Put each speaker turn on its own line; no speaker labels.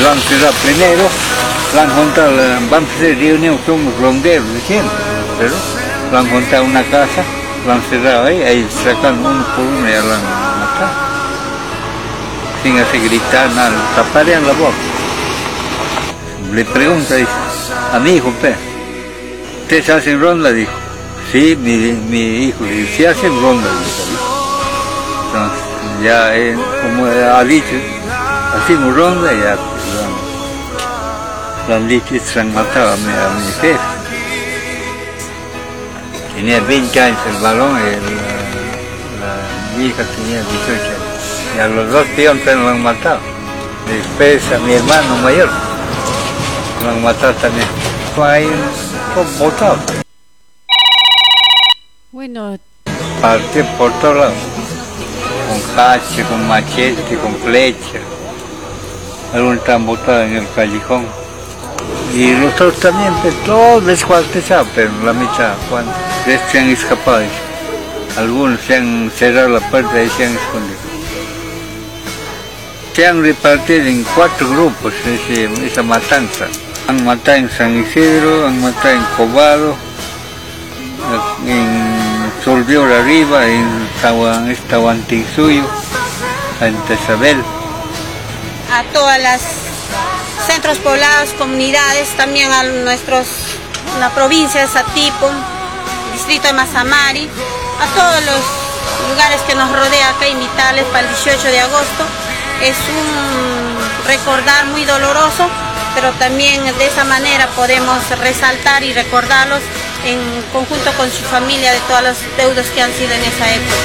lo han cerrado primero, lo han juntado, van a hacer reunión, son los ronderos de siempre, pero lo han juntado en una casa, lo han cerrado ahí sacan uno por uno y ya lo han matado. Sin hacer gritar nada, taparían la boca. Le pregunta, dice, a mi hijo, ¿ustedes hacen ronda? Dijo, sí, mi hijo, y si hacen ronda, dijo. Entonces, ya, como ha dicho, hacemos ronda y ya, lo han dicho, se han matado a mi jefe. Tenía 20 años el varón y mi hija tenía 18 años. Y a los dos tíos lo han matado. Después a mi hermano mayor lo han matado también. Ahí fue botado.
Bueno.
Partió por todos lados. Con hacha, con machete, con flecha. Algunos estaban botados en el callejón. Y los otros también, pero todos descuartizados, pero la mitad, ¿cuántos? Se han escapado. Algunos se han cerrado la puerta y se han escondido. Se han repartido en 4 grupos esa matanza. Han matado en San Isidro, han matado en Cobado, en Solvior arriba, en Tahuantinsuyo, en Tezabel.
A todas las centros poblados, comunidades, también a la provincia de Satipo, distrito de Mazamari, a todos los lugares que nos rodean acá, invitarles para el 18 de agosto. Es un recordar muy doloroso, pero también de esa manera podemos resaltar y recordarlos en conjunto con su familia de todos los deudos que han sido en esa época.